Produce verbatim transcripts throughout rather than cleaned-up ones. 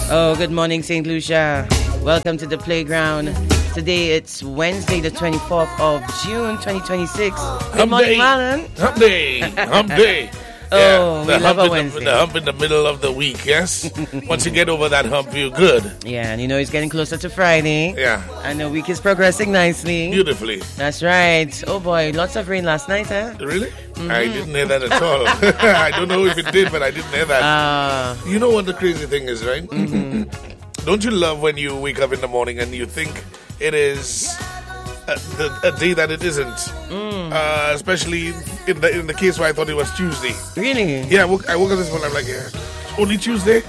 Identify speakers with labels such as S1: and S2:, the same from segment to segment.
S1: Oh, good morning, Saint Lucia. Welcome to the playground. Today it's Wednesday, the twenty-fourth of June, twenty twenty-six. Good
S2: Hump
S1: morning,
S2: day.
S1: Marlon.
S2: Hump day. Hump day.
S1: Oh, we
S2: the
S1: love
S2: hump
S1: a
S2: in
S1: Wednesday.
S2: The, the hump in the middle of the week, yes? Once you get over that hump, you're good.
S1: Yeah, and you know it's getting closer to Friday.
S2: Yeah.
S1: And the week is progressing nicely.
S2: Beautifully.
S1: That's right. Oh boy, lots of rain last night, huh?
S2: Really? Mm-hmm. I didn't hear that at all. I don't know if it did, but I didn't hear that.
S1: Uh,
S2: You know what the crazy thing is, right?
S1: mm-hmm.
S2: Don't you love when you wake up in the morning and you think it is a, the, a day that it isn't?
S1: Mm.
S2: Uh, especially in the in the case where I thought it was Tuesday.
S1: Really?
S2: Yeah, I woke, I woke up this morning, I'm like, yeah, only Tuesday?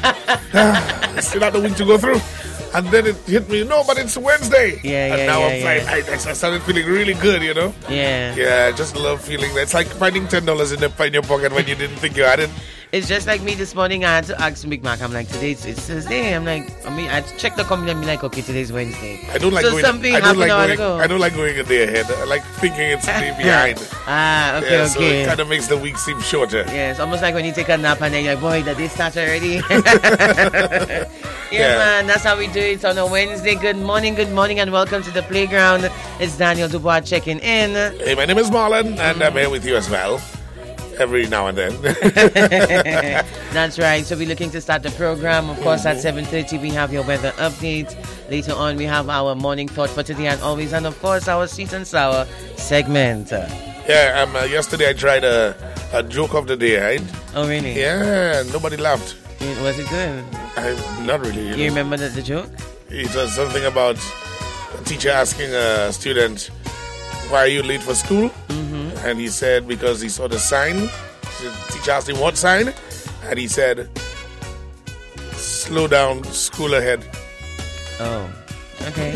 S2: ah, still have the week to go through. And then it hit me, no, but it's Wednesday.
S1: Yeah,
S2: and
S1: yeah,
S2: now
S1: yeah,
S2: I'm
S1: yeah.
S2: like, I, I started feeling really good, you know?
S1: Yeah.
S2: Yeah, I just love feeling that. It's like finding ten dollars in, the, in your pocket when you didn't think you had it.
S1: It's just like me this morning. I had to ask Big Mac. I'm like, today's it's Thursday. I'm like, I mean, I checked the company and be like, okay, today's Wednesday.
S2: I don't like
S1: so
S2: going.
S1: something
S2: I don't
S1: happened
S2: like
S1: a while
S2: going.
S1: ago.
S2: I don't like going a day ahead. I like thinking it's a day behind.
S1: Ah, okay,
S2: yeah, so
S1: okay.
S2: it kind of makes the week seem shorter.
S1: Yeah, it's almost like when you take a nap and then you're like, boy, the day starts already. yeah,
S2: Yeah.
S1: man, that's how we do it on a Wednesday. Good morning, good morning, and welcome to the playground. It's Daniel Dubois checking in.
S2: Hey, my name is Marlon, and I'm here with you as well. Every now and then.
S1: That's right. So we're looking to start the program. Of course, at seven thirty, we have your weather update. Later on, we have our morning thought for today and always. And, of course, our sweet and sour segment.
S2: Yeah, um, uh, yesterday I tried a, a joke of the day, right?
S1: Oh, really?
S2: Yeah, nobody laughed.
S1: Was it good?
S2: I, not really. You
S1: Do you
S2: know.
S1: remember the, the joke?
S2: It was something about a teacher asking a student, why are you late for school? Mm-hmm. And he said, because he saw the sign. The teacher asked him, what sign? And he said, slow down, school ahead.
S1: Oh, okay.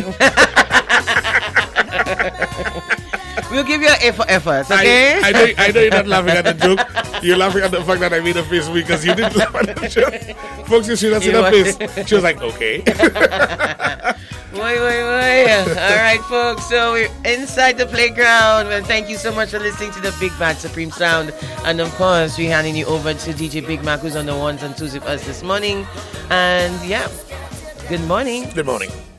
S1: We'll give you an A for effort, okay?
S2: I, I, know, I know you're not laughing at the joke. You're laughing at the fact that I made a face because you didn't laugh at the joke. Folks, you should have seen her face. She was like, okay.
S1: Wait, wait, wait. All right, folks. So we're inside the playground. Well, thank you so much for listening to the Big Bad Supreme Sound. And, of course, we're handing you over to D J Big Mac, who's on the ones and twos with us this morning. And, yeah, good morning.
S2: Good morning.